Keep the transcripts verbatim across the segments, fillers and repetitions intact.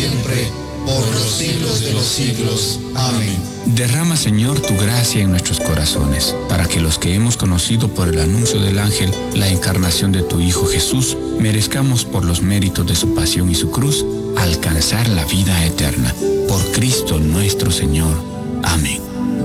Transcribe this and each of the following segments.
siempre, por los siglos de los siglos. Amén. Derrama, Señor, tu gracia en nuestros corazones, para que los que hemos conocido por el anuncio del ángel la encarnación de tu Hijo Jesús, merezcamos por los méritos de su pasión y su cruz, alcanzar la vida eterna. Por Cristo nuestro Señor. Amén.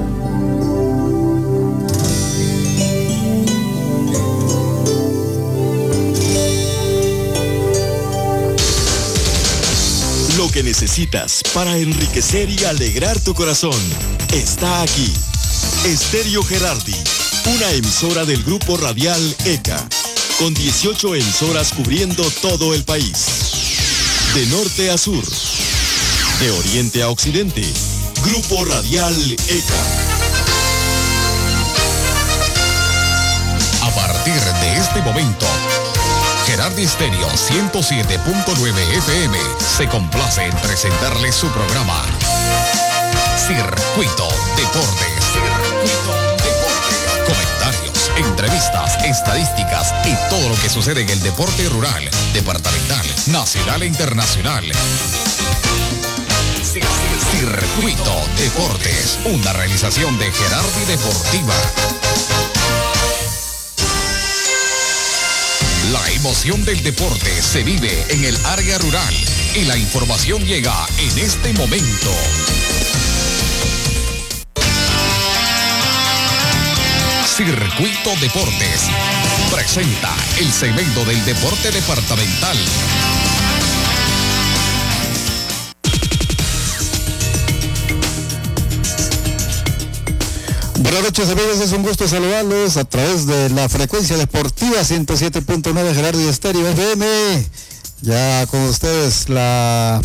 Lo que necesitas para enriquecer y alegrar tu corazón está aquí. Estéreo Gerardi, una emisora del grupo radial E C A, con dieciocho emisoras cubriendo todo el país. De norte a sur, de oriente a occidente, Grupo Radial E C A. A partir de este momento, Gerardi Estéreo ciento siete punto nueve F M se complace en presentarle su programa Circuito Deportes. Circuito Deportes. Comentarios, entrevistas, estadísticas y todo lo que sucede en el deporte rural, departamental, nacional e internacional. Circuito Deportes, una realización de Gerardi Deportiva. La emoción del deporte se vive en el área rural y la información llega en este momento. Circuito Deportes presenta el segmento del deporte departamental. Buenas noches, amigos, es un gusto saludarlos a través de la frecuencia deportiva ciento siete punto nueve Gerardi Estéreo F M. Ya con ustedes la,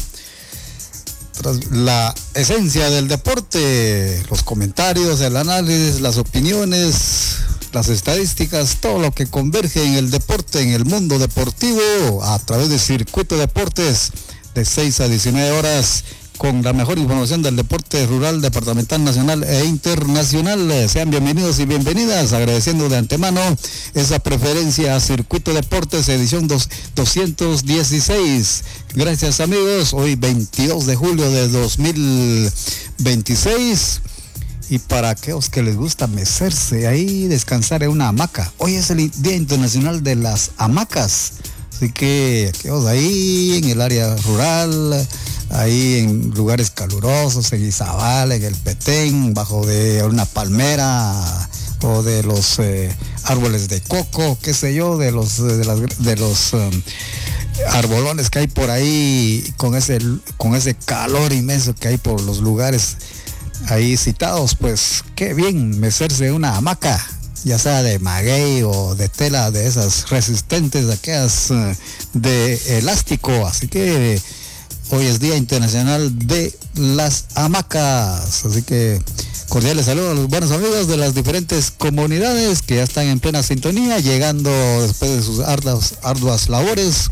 la esencia del deporte, los comentarios, el análisis, las opiniones, las estadísticas, todo lo que converge en el deporte, en el mundo deportivo, a través de Circuito Deportes, de seis a diecinueve horas, con la mejor información del deporte rural, departamental, nacional e internacional. Sean bienvenidos y bienvenidas, agradeciendo de antemano esa preferencia a Circuito Deportes, edición doscientos dieciséis. Gracias, amigos, hoy veintidós de julio de dos mil veintiséis. Y para aquellos que les gusta mecerse ahí, descansar en una hamaca, hoy es el Día Internacional de las Hamacas. Así que aquellos ahí en el área rural, ahí en lugares calurosos, en Izabal, en el Petén, bajo de una palmera o de los eh, árboles de coco, qué sé yo, de los de, las, de los um, arbolones que hay por ahí, con ese con ese calor inmenso que hay por los lugares ahí citados, pues qué bien mecerse en una hamaca, ya sea de maguey o de tela de esas resistentes, aquellas uh, de elástico. Así que hoy es Día Internacional de las Hamacas, así que cordiales saludos a los buenos amigos de las diferentes comunidades que ya están en plena sintonía, llegando después de sus arduas, arduas labores,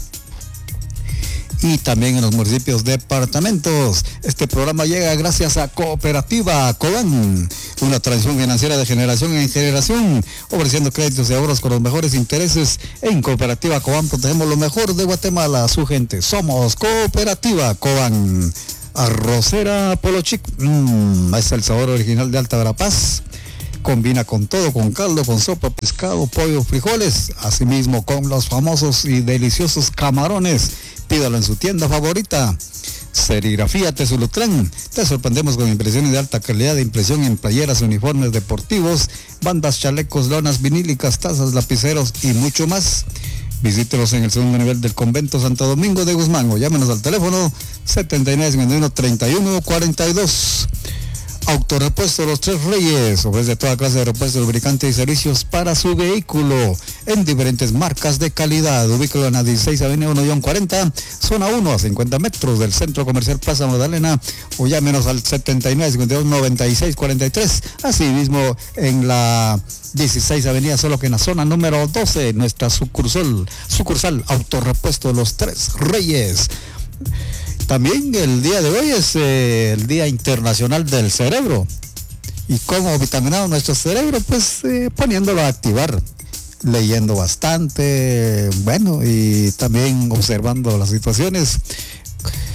y también en los municipios departamentos. Este programa llega gracias a Cooperativa Cobán, una tradición financiera de generación en generación, ofreciendo créditos y ahorros con los mejores intereses. En Cooperativa Cobán protegemos lo mejor de Guatemala a su gente. Somos Cooperativa Cobán. Arrocera Polo Chic, mmm, es el sabor original de Alta Verapaz. Combina con todo, con caldo, con sopa, pescado, pollo, frijoles, asimismo con los famosos y deliciosos camarones. Pídalo en su tienda favorita. Serigrafía Tesulutlán. Te sorprendemos con impresiones de alta calidad de impresión en playeras, uniformes deportivos, bandas, chalecos, lonas vinílicas, tazas, lapiceros y mucho más. Visítelos en el segundo nivel del Convento Santo Domingo de Guzmán o llámenos al teléfono setenta y nueve cincuenta y uno treinta y uno cuarenta y dos. Autorepuesto Los Tres Reyes ofrece toda clase de repuestos, lubricantes y servicios para su vehículo en diferentes marcas de calidad. Ubícalo en la dieciséis Avenida uno cuarenta, zona uno, a cincuenta metros del Centro Comercial Plaza Magdalena, o llámenos al setenta y nueve cincuenta y dos noventa y seis cuarenta y tres. Asimismo en la dieciséis Avenida, solo que en la zona número doce, nuestra sucursal, sucursal Autorepuesto Los Tres Reyes. También el día de hoy es eh, el Día Internacional del Cerebro. ¿Y cómo vitaminado nuestro cerebro? Pues eh, poniéndolo a activar, leyendo bastante, bueno, y también observando las situaciones.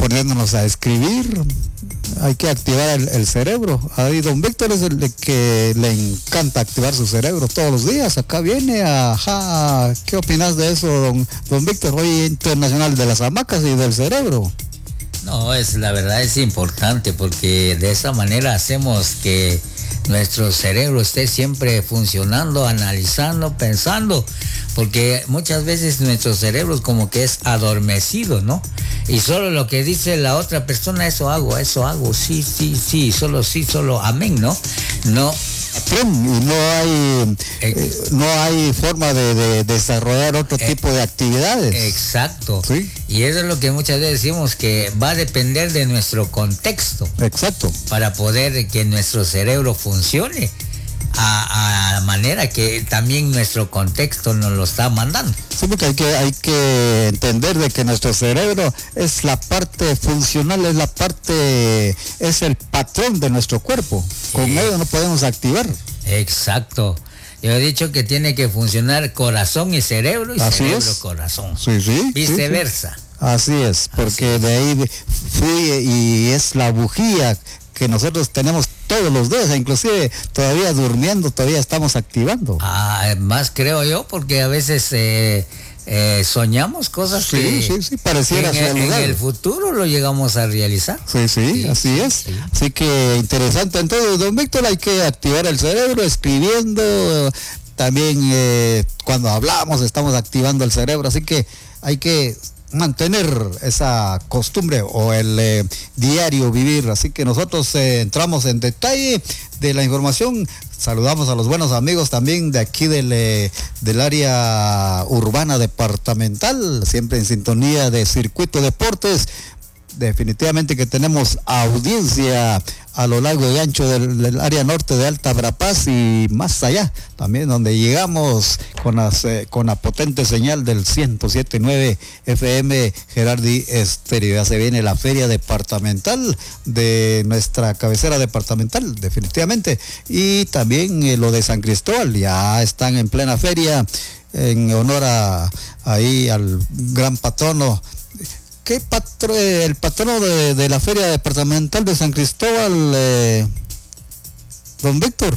poniéndonos a escribir, hay que activar el, el cerebro. Ahí don Víctor es el de que le encanta activar su cerebro todos los días. Acá viene, ajá, ¿qué opinas de eso, don, don Víctor? Hoy Internacional de las Hamacas y del Cerebro. No, es la verdad es importante porque de esa manera hacemos que nuestro cerebro esté siempre funcionando, analizando, pensando, porque muchas veces nuestro cerebro como que es adormecido, ¿no? Y solo lo que dice la otra persona, eso hago, eso hago, sí, sí, sí, solo sí, solo amén, ¿no? No. Y no hay eh, no hay forma de, de desarrollar otro eh, tipo de actividades. Exacto. ¿Sí? Y eso es lo que muchas veces decimos, que va a depender de nuestro contexto. Exacto. Para poder que nuestro cerebro funcione a, a la manera que también nuestro contexto nos lo está mandando. Sí, porque hay que, hay que entender de que nuestro cerebro es la parte funcional, es la parte, es el patrón de nuestro cuerpo. Con eh, ello no podemos activar. Exacto. Yo he dicho que tiene que funcionar corazón y cerebro y Así cerebro es. corazón. Sí, sí. Viceversa. Sí, sí. Así es, porque Así es. de ahí fluye y es la bujía que nosotros tenemos todos los días, inclusive todavía durmiendo, todavía estamos activando. Ah, más creo yo, porque a veces eh, eh, soñamos cosas sí, que, sí, sí, pareciera que en, en el futuro lo llegamos a realizar. Sí, sí, sí así es. Sí. Así que interesante. Entonces, don Víctor, hay que activar el cerebro escribiendo. También eh, cuando hablamos estamos activando el cerebro, así que hay que mantener esa costumbre o el eh, diario vivir. Así que nosotros eh, entramos en detalle de la información. Saludamos a los buenos amigos también de aquí del, eh, del área urbana departamental, siempre en sintonía de Circuito Deportes. Definitivamente que tenemos audiencia a lo largo y ancho del, del área norte de Alta Verapaz y más allá, también donde llegamos con, las, eh, con la potente señal del ciento siete punto nueve F M Gerardi Estéreo. Ya se viene la feria departamental de nuestra cabecera departamental, definitivamente, y también eh, lo de San Cristóbal, ya están en plena feria en honor a ahí al gran patrono. ¿Qué patro, eh, el patrono de, de la Feria Departamental de San Cristóbal, eh, don Víctor?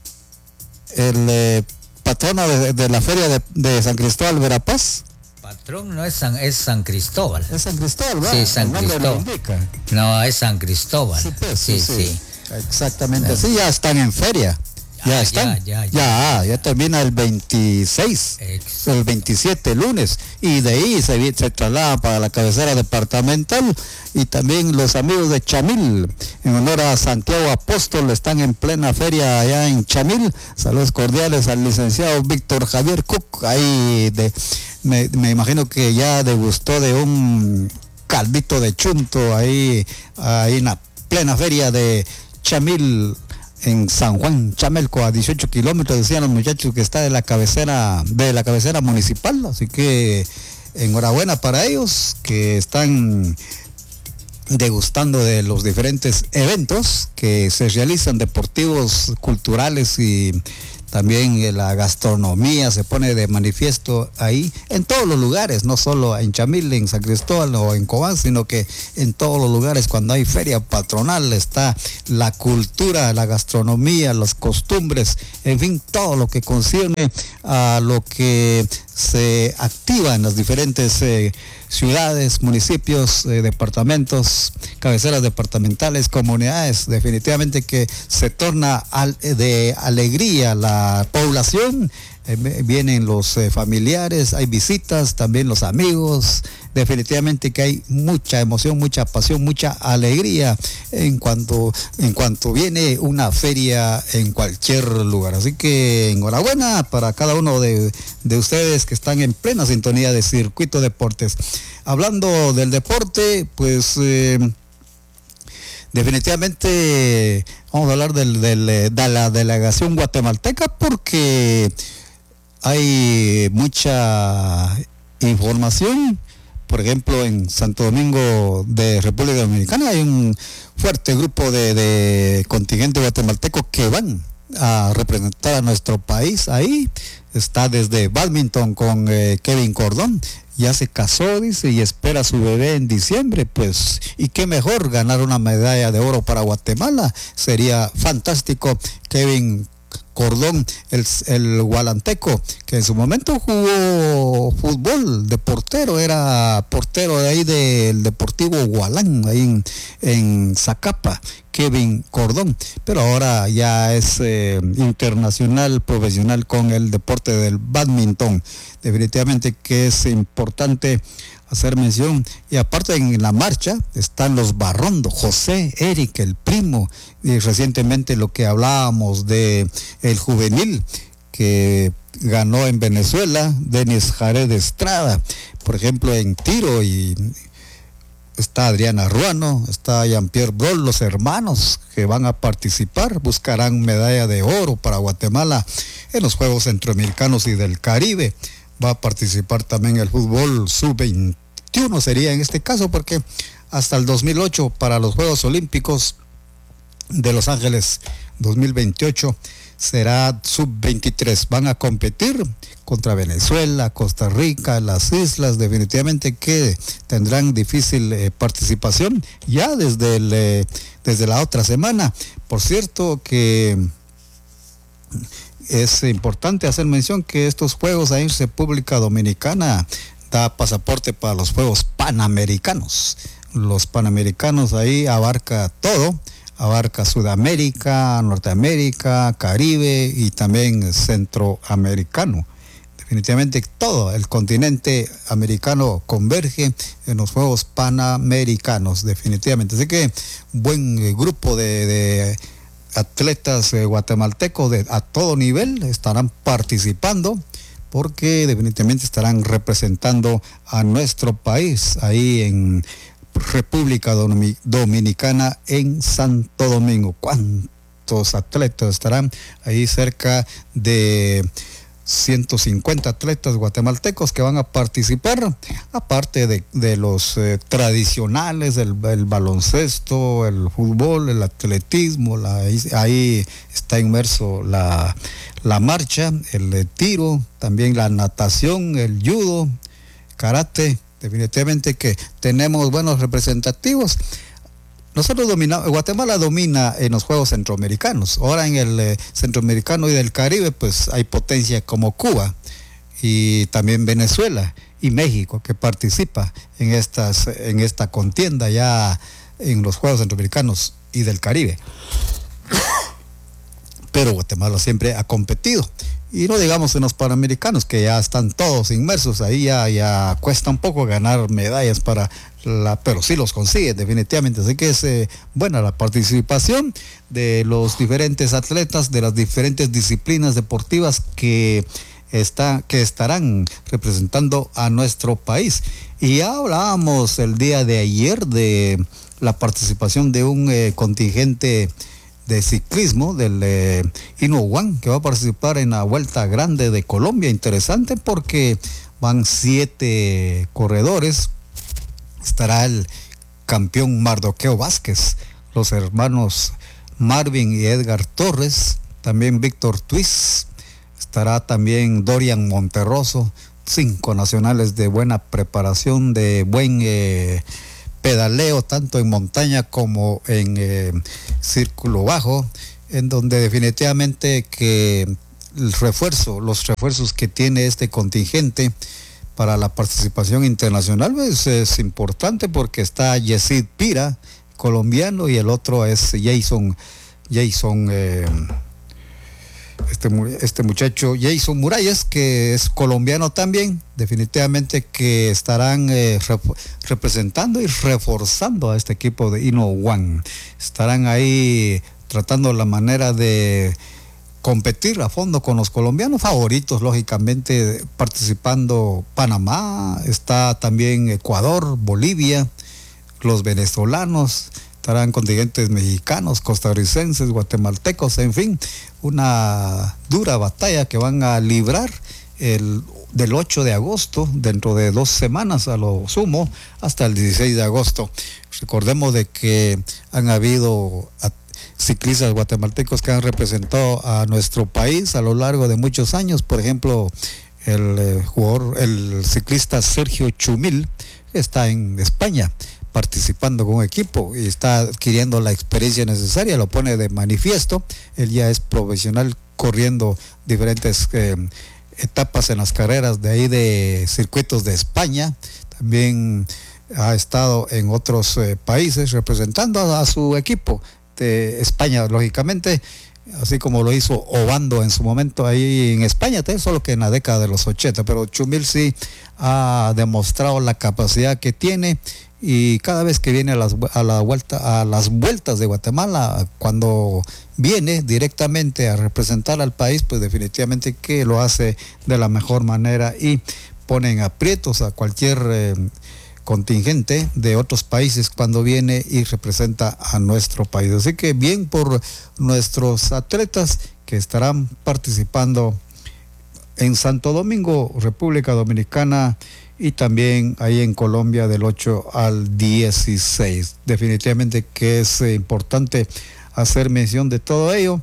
El eh, patrono de, de la Feria de, de San Cristóbal Verapaz. Patrón no es San, es San Cristóbal. Es San Cristóbal, ¿verdad? Sí, San Cristóbal. No, es San Cristóbal. Sí, pues, sí, sí, sí. sí. Exactamente. Sí, ya están en feria. Ya ah, están, ya, ya, ya, ya, ya termina el veintiséis, Exacto. el veintisiete, lunes, y de ahí se, se trasladan para la cabecera departamental. Y también los amigos de Chamil, en honor a Santiago Apóstol, están en plena feria allá en Chamil. Saludos cordiales al licenciado Víctor Javier Cook, ahí de, me, me imagino que ya degustó de un caldito de chunto ahí, ahí en la plena feria de Chamil, en San Juan Chamelco, a dieciocho kilómetros, decían los muchachos que está de la cabecera, de la cabecera municipal. Así que enhorabuena para ellos que están degustando de los diferentes eventos que se realizan, deportivos, culturales, y también la gastronomía se pone de manifiesto ahí en todos los lugares, no solo en Chamil, en San Cristóbal o en Cobán, sino que en todos los lugares cuando hay feria patronal está la cultura, la gastronomía, las costumbres, en fin, todo lo que concierne a lo que se activa en las diferentes eh, ciudades, municipios, eh, departamentos, cabeceras departamentales, comunidades. Definitivamente que se torna al, de alegría la población. Eh, vienen los eh, familiares, hay visitas, también los amigos. Definitivamente que hay mucha emoción, mucha pasión, mucha alegría en cuanto, en cuanto viene una feria en cualquier lugar. Así que enhorabuena para cada uno de, de ustedes que están en plena sintonía de Circuito Deportes. Hablando del deporte, pues eh, definitivamente vamos a hablar del, del, de la delegación guatemalteca, porque hay mucha información. Por ejemplo, en Santo Domingo de República Dominicana hay un fuerte grupo de, de contingente guatemalteco que van a representar a nuestro país. Ahí está desde Badminton con eh, Kevin Cordón, ya se casó, dice, y espera a su bebé en diciembre, pues, y qué mejor ganar una medalla de oro para Guatemala, sería fantástico. Kevin Cordón, el, el gualanteco, que en su momento jugó fútbol de portero, era portero de ahí del Deportivo Gualán, ahí en, en Zacapa, Kevin Cordón, pero ahora ya es eh, internacional, profesional con el deporte del bádminton. Definitivamente que es importante hacer mención, y aparte en la marcha están los Barrondo, José, Eric, el primo, y recientemente lo que hablábamos de el juvenil que ganó en Venezuela, Denis Jared Estrada, por ejemplo en tiro, y está Adriana Ruano, está Jean-Pierre Brol, los hermanos que van a participar, buscarán medalla de oro para Guatemala en los Juegos Centroamericanos y del Caribe. Va a participar también el fútbol sub veintiuno, sería en este caso, porque hasta el dos mil ocho para los Juegos Olímpicos de Los Ángeles dos mil veintiocho será sub veintitrés. Van a competir contra Venezuela, Costa Rica, las islas, definitivamente que tendrán difícil eh, participación ya desde, el, eh, desde la otra semana. Por cierto que es importante hacer mención que estos Juegos ahí en República Dominicana da pasaporte para los Juegos Panamericanos. Los Panamericanos ahí abarca todo, abarca Sudamérica, Norteamérica, Caribe y también Centroamericano. Definitivamente todo el continente americano converge en los Juegos Panamericanos, definitivamente. Así que buen eh, grupo de, de atletas eh, guatemaltecos de, a todo nivel estarán participando, porque definitivamente estarán representando a nuestro país ahí en República Dominicana, en Santo Domingo. ¿Cuántos atletas estarán ahí? Cerca de ciento cincuenta atletas guatemaltecos que van a participar, aparte de, de los eh, tradicionales, el, el baloncesto, el fútbol, el atletismo, la, ahí, ahí está inmerso la, la marcha, el tiro, también la natación, el judo, karate. Definitivamente que tenemos buenos representativos. Nosotros dominamos, Guatemala domina en los Juegos Centroamericanos. Ahora en el eh, Centroamericano y del Caribe, pues hay potencia como Cuba y también Venezuela y México, que participa en estas, en esta contienda ya en los Juegos Centroamericanos y del Caribe. Pero Guatemala siempre ha competido. Y no digamos en los Panamericanos, que ya están todos inmersos, ahí ya, ya cuesta un poco ganar medallas para la, pero sí los consigue definitivamente. Así que es eh, buena la participación de los diferentes atletas de las diferentes disciplinas deportivas que está, que estarán representando a nuestro país. Y ya hablábamos el día de ayer de la participación de un eh, contingente de ciclismo del eh, Inowan, que va a participar en la Vuelta Grande de Colombia. Interesante porque van siete corredores. Estará el campeón Mardoqueo Vázquez, los hermanos Marvin y Edgar Torres, también Víctor Twiss, estará también Dorian Monterroso, cinco nacionales de buena preparación, de buen eh, pedaleo, tanto en montaña como en eh, círculo bajo, en donde definitivamente que el refuerzo, los refuerzos que tiene este contingente para la participación internacional pues, es importante, porque está Yesid Pira, colombiano, y el otro es Jason, Jason eh, este, este muchacho Jason Muralles, que es colombiano también. Definitivamente que estarán eh, rep representando y reforzando a este equipo de Inowan. Estarán ahí tratando la manera de competir a fondo con los colombianos favoritos, lógicamente participando Panamá, está también Ecuador, Bolivia, los venezolanos, estarán contingentes mexicanos, costarricenses, guatemaltecos, en fin, una dura batalla que van a librar el del ocho de agosto, dentro de dos semanas a lo sumo, hasta el dieciséis de agosto. Recordemos de que han habido ciclistas guatemaltecos que han representado a nuestro país a lo largo de muchos años. Por ejemplo, el eh, jugador, el ciclista Sergio Chumil, está en España participando con un equipo y está adquiriendo la experiencia necesaria, lo pone de manifiesto. Él ya es profesional corriendo diferentes eh, etapas en las carreras de ahí de circuitos de España. También ha estado en otros eh, países representando a, a su equipo de España, lógicamente, así como lo hizo Obando en su momento ahí en España, solo que en la década de los ochenta, pero Chumil sí ha demostrado la capacidad que tiene, y cada vez que viene a las, a la vuelta, a las vueltas de Guatemala, cuando viene directamente a representar al país, pues definitivamente que lo hace de la mejor manera y ponen aprietos a cualquier eh, contingente de otros países cuando viene y representa a nuestro país. Así que bien por nuestros atletas que estarán participando en Santo Domingo, República Dominicana, y también ahí en Colombia del ocho al dieciséis. Definitivamente que es eh, importante hacer mención de todo ello,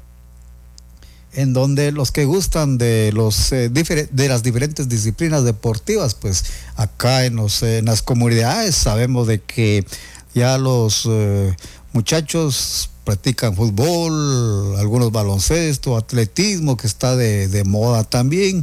en donde los que gustan de los eh, difer- de las diferentes disciplinas deportivas, pues acá en, los, eh, en las comunidades sabemos de que ya los eh, muchachos practican fútbol, algunos baloncesto, atletismo, que está de, de moda también,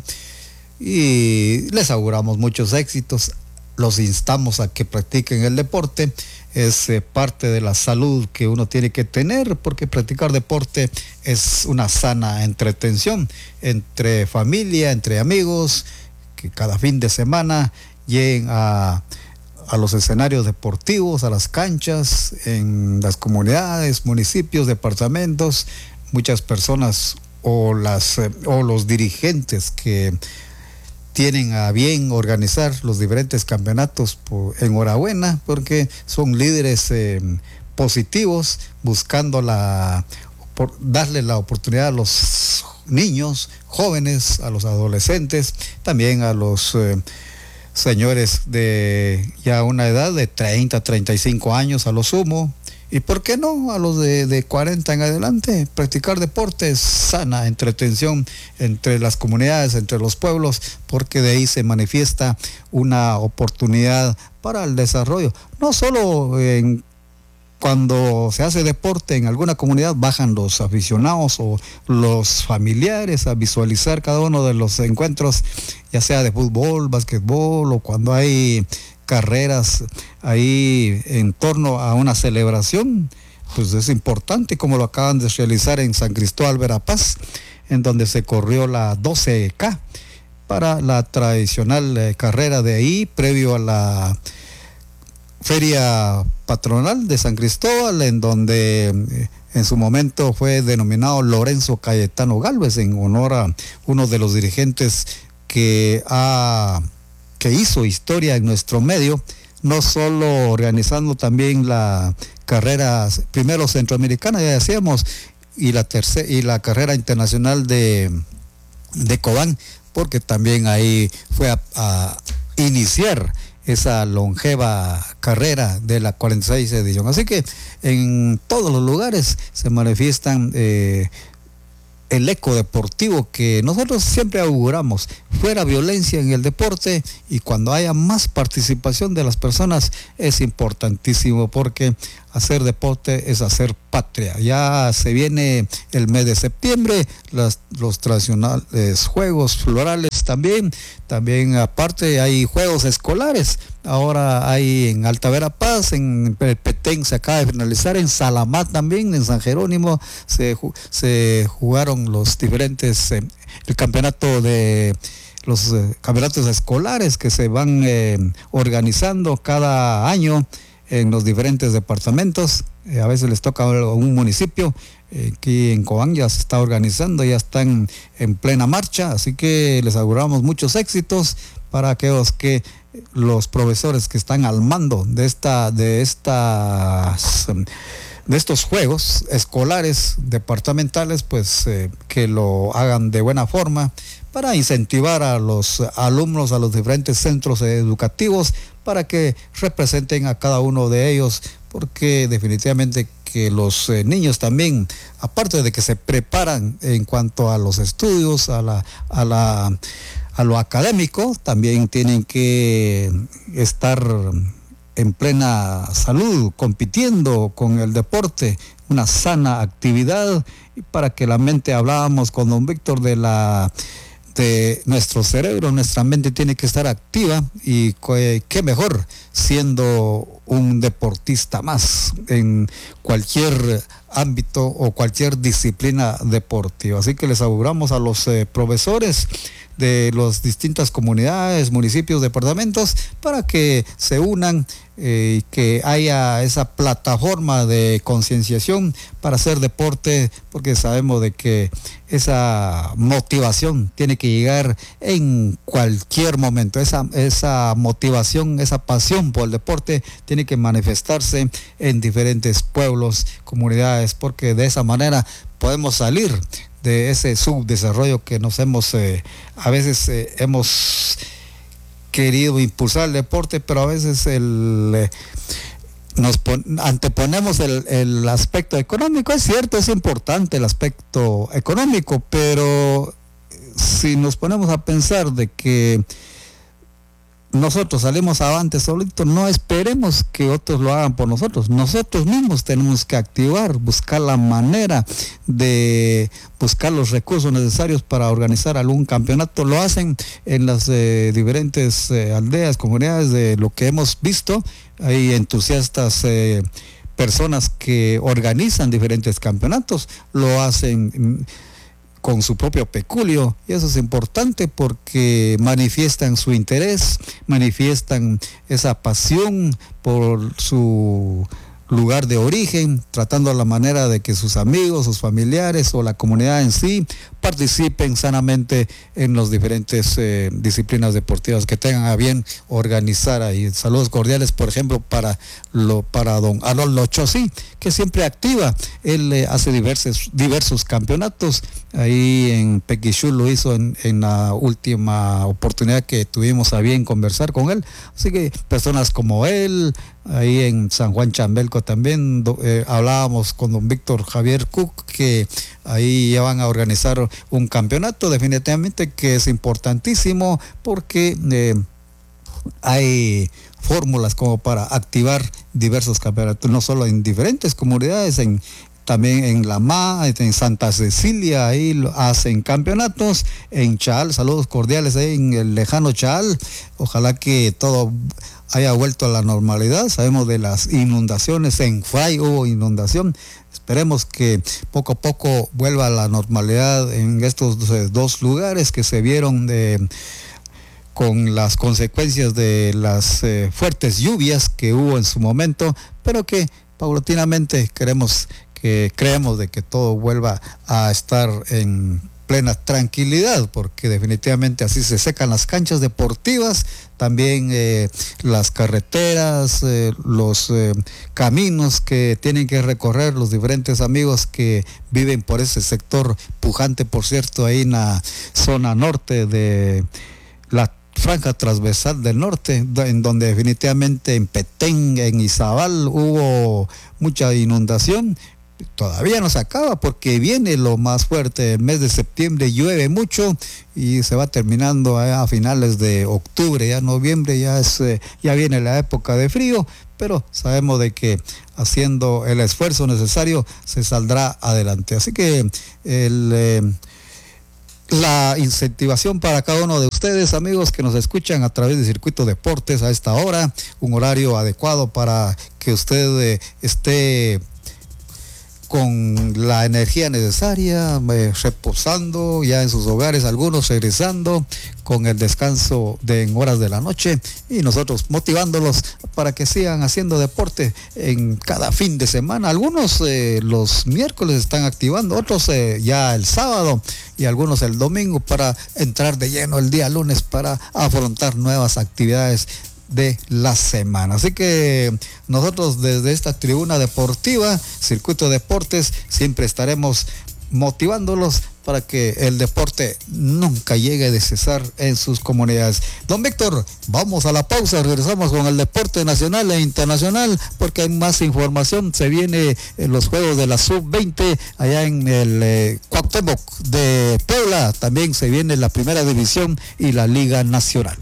y les auguramos muchos éxitos. Los instamos a que practiquen el deporte. Es eh, parte de la salud que uno tiene que tener, porque practicar deporte es una sana entretención entre familia, entre amigos, que cada fin de semana lleguen a, a los escenarios deportivos, a las canchas, en las comunidades, municipios, departamentos. Muchas personas o, las, eh, o los dirigentes que tienen a bien organizar los diferentes campeonatos, por, enhorabuena, porque son líderes eh, positivos, buscando la, por, darle la oportunidad a los niños, jóvenes, a los adolescentes, también a los eh, señores de ya una edad de treinta, treinta y cinco años a lo sumo. ¿Y por qué no a los de, de cuarenta en adelante? Practicar deporte es sana entretención entre las comunidades, entre los pueblos, porque de ahí se manifiesta una oportunidad para el desarrollo. No solo en, cuando se hace deporte en alguna comunidad, bajan los aficionados o los familiares a visualizar cada uno de los encuentros, ya sea de fútbol, básquetbol, o cuando hay carreras ahí en torno a una celebración, pues es importante, como lo acaban de realizar en San Cristóbal, Verapaz, en donde se corrió la doce K para la tradicional eh, carrera de ahí, previo a la feria patronal de San Cristóbal, en donde eh, en su momento fue denominado Lorenzo Cayetano Gálvez, en honor a uno de los dirigentes que ha que hizo historia en nuestro medio, no solo organizando también la carrera primero centroamericana, ya decíamos, y la tercera y la carrera internacional de, de Cobán, porque también ahí fue a, a iniciar esa longeva carrera de la cuarenta y seis edición. Así que en todos los lugares se manifiestan eh, el eco deportivo que nosotros siempre auguramos, fuera violencia en el deporte, y cuando haya más participación de las personas es importantísimo, porque hacer deporte es hacer patria. Ya se viene el mes de septiembre, las, los tradicionales juegos florales también, también aparte hay juegos escolares. Ahora hay en Alta Verapaz, en el Petén se acaba de finalizar, en Salamá también, en San Jerónimo se, se jugaron los diferentes, eh, el campeonato de los eh, campeonatos escolares que se van eh, organizando cada año en los diferentes departamentos. Eh, a veces les toca a un municipio. Eh, aquí en Cobán ya se está organizando, ya están en plena marcha, así que les auguramos muchos éxitos para aquellos que los profesores que están al mando de esta de estas de estos juegos escolares departamentales, pues eh, que lo hagan de buena forma para incentivar a los alumnos, a los diferentes centros educativos, para que representen a cada uno de ellos porque definitivamente que los eh, niños también, aparte de que se preparan en cuanto a los estudios, a la, a la, a lo académico, también tienen que estar en plena salud, compitiendo con el deporte, una sana actividad, y para que la mente, hablábamos con don Víctor de la de nuestro cerebro, nuestra mente tiene que estar activa, y qué mejor siendo un deportista más en cualquier ámbito o cualquier disciplina deportiva. Así que les auguramos a los eh, profesores de las distintas comunidades, municipios, departamentos, para que se unan y eh, que haya esa plataforma de concienciación para hacer deporte, porque sabemos de que esa motivación tiene que llegar en cualquier momento. Esa, esa motivación, esa pasión por el deporte tiene que manifestarse en diferentes pueblos, comunidades, porque de esa manera podemos salir de ese subdesarrollo que nos hemos, eh, a veces eh, hemos querido impulsar el deporte, pero a veces el, eh, nos pon, anteponemos el, el aspecto económico. Es cierto, es importante el aspecto económico, pero si nos ponemos a pensar de que nosotros salimos avante solitos, no esperemos que otros lo hagan por nosotros. Nosotros mismos tenemos que activar, buscar la manera de buscar los recursos necesarios para organizar algún campeonato. Lo hacen en las eh, diferentes eh, aldeas, comunidades, de lo que hemos visto. Hay entusiastas, eh, personas que organizan diferentes campeonatos, lo hacen con su propio peculio, y eso es importante porque manifiestan su interés, manifiestan esa pasión por su lugar de origen, tratando la manera de que sus amigos, sus familiares o la comunidad en sí participen sanamente en las diferentes eh, disciplinas deportivas que tengan a bien organizar ahí. Saludos cordiales, por ejemplo, para lo para don Arnoldo Chosí, que siempre activa. Él eh, hace diversos diversos campeonatos. Ahí en Pequichú lo hizo en, en la última oportunidad que tuvimos a bien conversar con él. Así que personas como él, ahí en San Juan Chambelco también eh, hablábamos con don Víctor Javier Cook, que ahí ya van a organizar un campeonato, definitivamente que es importantísimo, porque eh, hay fórmulas como para activar diversos campeonatos, no solo en diferentes comunidades, en también en La Ma, en Santa Cecilia, ahí hacen campeonatos, en Chaal, saludos cordiales ahí en el lejano Chaal. Ojalá que todo haya vuelto a la normalidad. Sabemos de las inundaciones, en Fray hubo inundación. Esperemos que poco a poco vuelva a la normalidad en estos dos lugares que se vieron de, con las consecuencias de las eh, fuertes lluvias que hubo en su momento, pero que paulatinamente queremos que creemos de que todo vuelva a estar en plena tranquilidad, porque definitivamente así se secan las canchas deportivas, también eh, las carreteras, eh, los eh, caminos que tienen que recorrer los diferentes amigos que viven por ese sector pujante, por cierto, ahí en la zona norte de la franja transversal del norte, en donde definitivamente en Petén, en Izabal hubo mucha inundación. Todavía no se acaba porque viene lo más fuerte. El mes de septiembre llueve mucho y se va terminando a finales de octubre, ya noviembre ya es eh, ya viene la época de frío, pero sabemos de que haciendo el esfuerzo necesario se saldrá adelante. Así que el eh, la incentivación para cada uno de ustedes, amigos que nos escuchan a través de Circuito Deportes a esta hora, un horario adecuado para que usted eh, esté con la energía necesaria, eh, reposando ya en sus hogares, algunos regresando con el descanso de en horas de la noche, y nosotros motivándolos para que sigan haciendo deporte en cada fin de semana. Algunos eh, los miércoles están activando, otros eh, ya el sábado y algunos el domingo, para entrar de lleno el día lunes para afrontar nuevas actividades de la semana. Así que nosotros desde esta tribuna deportiva, Circuito Deportes, siempre estaremos motivándolos para que el deporte nunca llegue de cesar en sus comunidades. Don Víctor, vamos a la pausa, regresamos con el deporte nacional e internacional, porque hay más información. Se viene en los juegos de la sub veinte allá en el eh, Cuauhtémoc de Puebla. También se viene la primera división y la Liga Nacional.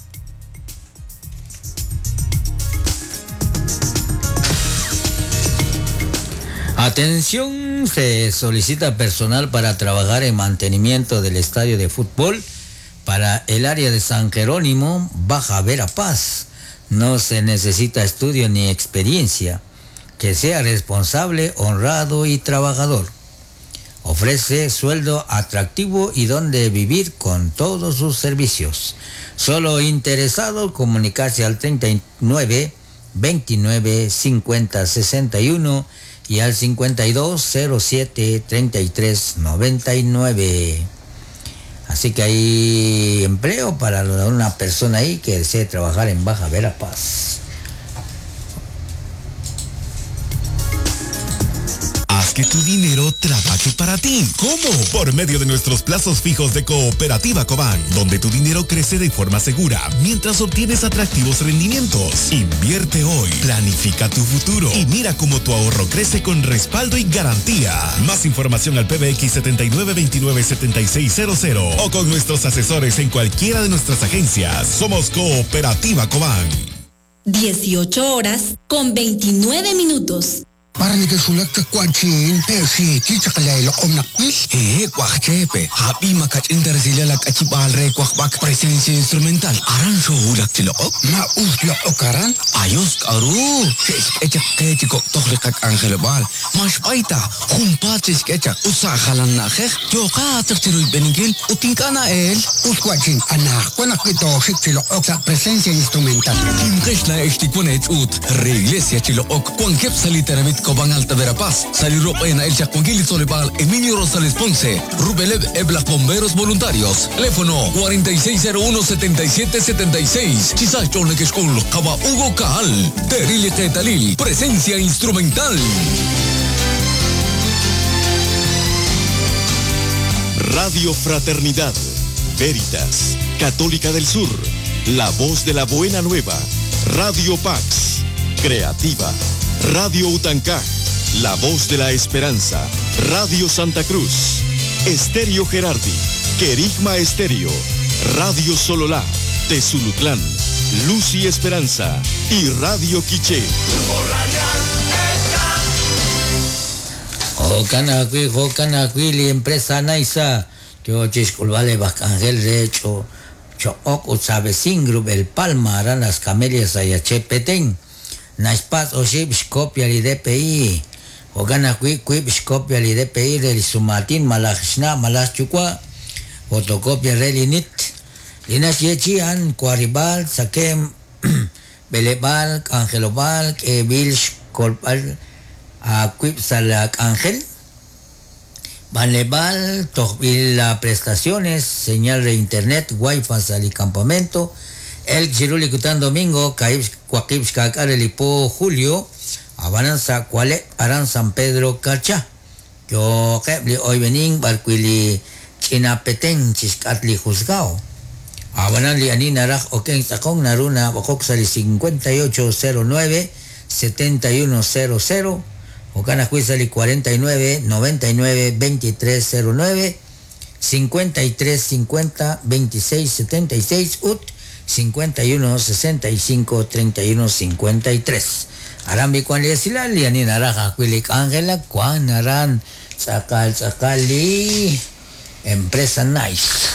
Atención, se solicita personal para trabajar en mantenimiento del estadio de fútbol para el área de San Jerónimo, Baja Verapaz. No se necesita estudio ni experiencia, que sea responsable, honrado y trabajador. Ofrece sueldo atractivo y donde vivir con todos sus servicios. Solo interesado, comunicarse al treinta y nueve, veintinueve, cincuenta, sesenta y uno y al cincuenta y dos, cero siete, treinta y tres, noventa y nueve. Así que hay empleo para una persona ahí que desee trabajar en Baja Verapaz. Haz que tu dinero trabaje para ti. ¿Cómo? Por medio de nuestros plazos fijos de Cooperativa Cobán, donde tu dinero crece de forma segura mientras obtienes atractivos rendimientos. Invierte hoy, planifica tu futuro y mira cómo tu ahorro crece con respaldo y garantía. Más información al P B X setenta y nueve veintinueve setenta y seis cero cero o con nuestros asesores en cualquiera de nuestras agencias. Somos Cooperativa Cobán. dieciocho horas con veintinueve minutos. Parang ito sulat ka kwachin, pero si kita kalay lokom na quiz. Eh, kwak chepe. Happy makat intersila lag achibal re kwak bak presencia instrumental. Aran so hulak sila ok. Maus look karan? Ayos karu. Sis kecak kaya cikok tok lekak angkel bal. Mas paita. Humpat sis kecak. Usakalan na kek. Joka tertiruy beningil. Uting ka na el. Us kwachin, anak. Kwanak ito sik sila ok sa presencia instrumental. Kim kesh na eshti kwanet ut. Reglesia sila ok. Kwan kep salita ramit Cobán Alta Verapaz, Salirop en El Chacuanquil Solipal, Emilio Rosales Ponce, Rubelev Eblas Bomberos Voluntarios, teléfono cuarenta y seis cero uno, setenta y siete setenta y seis, Chisacho Nequescol, Caba Hugo Caal, Terili Getalil, presencia instrumental. Radio Fraternidad, Veritas, Católica del Sur, La Voz de la Buena Nueva, Radio Pax, Creativa, Radio Utancá, La Voz de la Esperanza, Radio Santa Cruz, Estéreo Gerardi, Querigma Estéreo, Radio Sololá, Tezulutlán, Luz y Esperanza y Radio Quiché. Jocanacui, Jocanacui, la empresa Naisa, yo chisculvale Bacangel de hecho, Chook Utsabecin Group, El Palma, harán las camelias Ayache Petén. Naispat Oshib Skopia li D P I Ogana Kwik Kwip Skopia li D P I del Sumatin Malachna Malas Chukwa Fotocopia Relinit Linas Yechian Quaribal Sakem Belebal Angelobal Kebil Skolpal Kwip Salak Ángel Banlebal Tobil prestaciones señal de internet Wi-Fi sali campamento El Chiruli Cutan Domingo, Caibs, Cuaquibs, Cacarelipo, Julio, Abananza, Cuale, Aran San Pedro, Cacha. Yo, Kebli, hoy venin, Barquili, Chinapeten, Chiscatli, Juzgao. Abananli, Anina, Raj, Oken, Sacón, Naruna, Bocoxali, cincuenta y ocho cero nueve, setenta y uno cero cero, Ocanacuizali, cuarenta y nueve, noventa y nueve, veintitrés cero nueve, cincuenta y tres cincuenta, veintiséis setenta y seis, U T, cincuenta y uno, sesenta y cinco, treinta y uno, cincuenta y tres. Arambi Kwan Liesila, Lianin Araja, Quilik Ángela, Kwan Aran, Sakal, Sakali, Empresa Nice.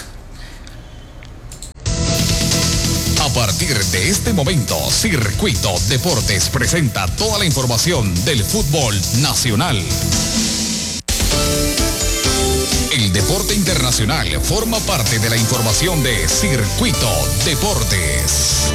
A partir de este momento, Circuito Deportes presenta toda la información del fútbol nacional. El deporte internacional forma parte de la información de Circuito Deportes.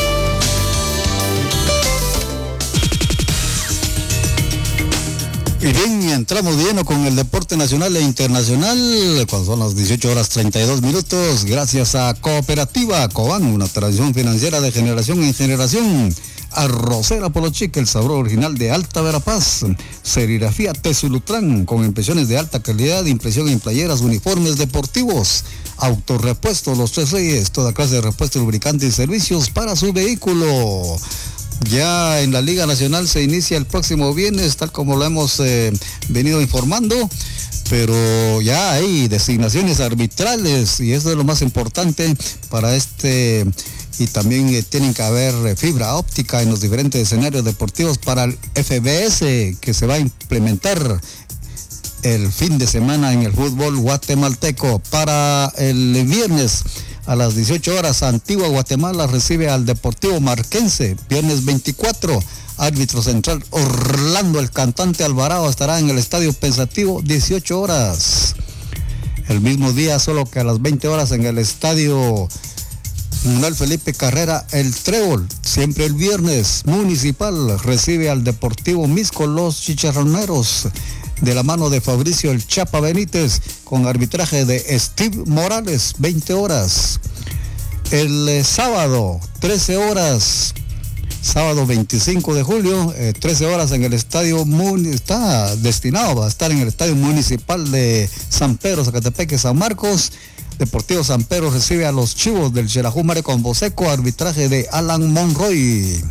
Y bien, entramos de lleno con el deporte nacional e internacional, cuando son las dieciocho horas treinta y dos minutos, gracias a Cooperativa Cobán, una tradición financiera de generación en generación. Arrocera Polo Chica, el sabor original de Alta Verapaz. Serigrafía Tesulutrán, con impresiones de alta calidad, impresión en playeras, uniformes deportivos. Autorepuesto Los Tres Reyes, toda clase de repuestos, lubricantes y servicios para su vehículo. Ya en la Liga Nacional se inicia el próximo viernes, tal como lo hemos eh, venido informando, pero ya hay designaciones arbitrales y eso es lo más importante para este, y también eh, tienen que haber eh, fibra óptica en los diferentes escenarios deportivos para el F B S que se va a implementar el fin de semana en el fútbol guatemalteco. Para el viernes a las dieciocho horas, Antigua Guatemala recibe al Deportivo Marquense. Viernes veinticuatro, árbitro central Orlando el Cantante Alvarado estará en el Estadio Pensativo, dieciocho horas. El mismo día, solo que a las veinte horas, en el Estadio Manuel Felipe Carrera, el Trébol. Siempre el viernes, Municipal recibe al Deportivo Misco, los Chicharroneros, de la mano de Fabricio el Chapa Benítez, con arbitraje de Steve Morales, veinte horas. El eh, sábado, trece horas, sábado veinticinco de julio, eh, trece horas en el estadio, Mun- está destinado a estar en el Estadio Municipal de San Pedro, Zacatepeque, San Marcos. Deportivo San Pedro recibe a los Chivos del Xelajú Mario Comboseco, arbitraje de Alan Monroy.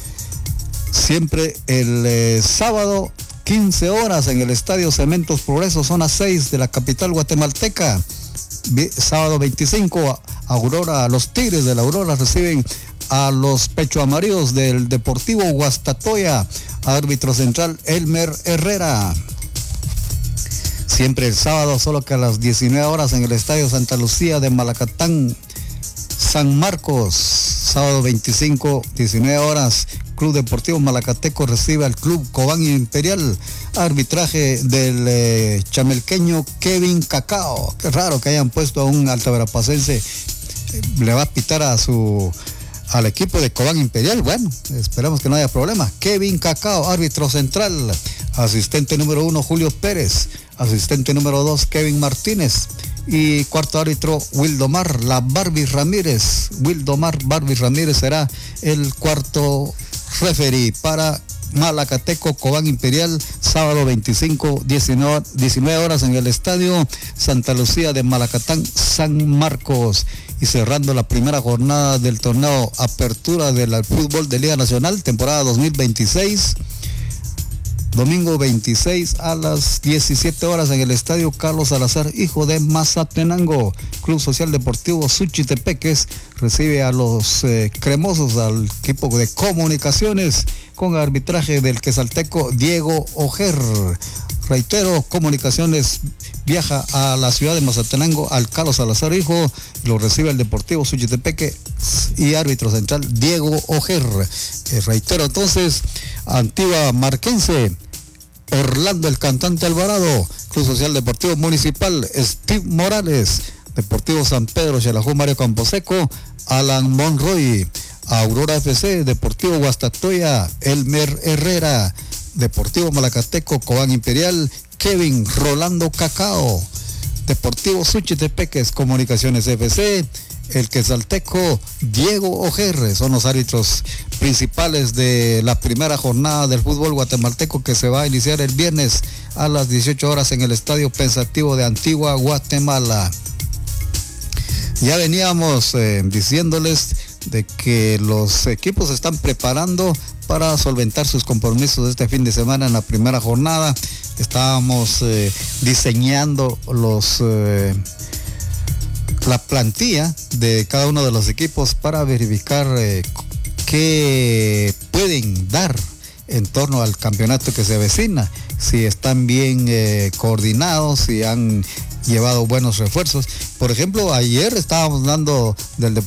Siempre el eh, sábado, quince horas, en el Estadio Cementos Progreso, zona seis de la capital guatemalteca. Sábado veinticinco, Aurora, los Tigres de la Aurora reciben a los Pecho Amarillos del Deportivo Guastatoya, árbitro central Elmer Herrera. Siempre el sábado, solo que a las diecinueve horas, en el Estadio Santa Lucía de Malacatán, San Marcos. Sábado veinticinco, diecinueve horas, Club Deportivo Malacateco recibe al Club Cobán Imperial, arbitraje del eh, chamelqueño Kevin Cacao. Qué raro que hayan puesto a un altaberapacense, eh, le va a pitar a su al equipo de Cobán Imperial. Bueno, esperamos que no haya problema. Kevin Cacao, árbitro central. Asistente número uno, Julio Pérez. Asistente número dos, Kevin Martínez. Y cuarto árbitro, Wildomar La Barbie Ramírez. Wildomar Barbie Ramírez será el cuarto referee para Malacateco Cobán Imperial, sábado veinticinco, diecinueve horas, en el Estadio Santa Lucía de Malacatán, San Marcos. Y cerrando la primera jornada del torneo Apertura del Fútbol de Liga Nacional, temporada dos mil veintiséis. Domingo veintiséis a las diecisiete horas, en el Estadio Carlos Salazar, hijo de Mazatenango. Club Social Deportivo Suchitepeques recibe a los eh, cremosos, al equipo de Comunicaciones, con arbitraje del quesalteco Diego Ojer. Reitero, Comunicaciones viaja a la ciudad de Mazatenango, al Carlos Salazar hijo, lo recibe el Deportivo Suchitepeque y árbitro central Diego Ojer. Eh, reitero entonces, Antigua Marquense, Orlando el Cantante Alvarado, Club Social Deportivo Municipal Steve Morales, Deportivo San Pedro Xelajú Mario Camposeco, Alan Monroy, Aurora F C, Deportivo Guastatoya Elmer Herrera, Deportivo Malacateco Cobán Imperial Kevin Rolando Cacao, Deportivo Suchitepeques Comunicaciones F C, el quesalteco Diego Ojer. Son los árbitros principales de la primera jornada del fútbol guatemalteco, que se va a iniciar el viernes a las dieciocho horas en el Estadio Pensativo de Antigua Guatemala. Ya veníamos eh, diciéndoles de que los equipos se están preparando para solventar sus compromisos este fin de semana en la primera jornada. Estábamos eh, diseñando los eh, la plantilla de cada uno de los equipos para verificar eh, qué pueden dar en torno al campeonato que se avecina, si están bien eh, coordinados, si han llevado buenos refuerzos. Por ejemplo, ayer estábamos hablando del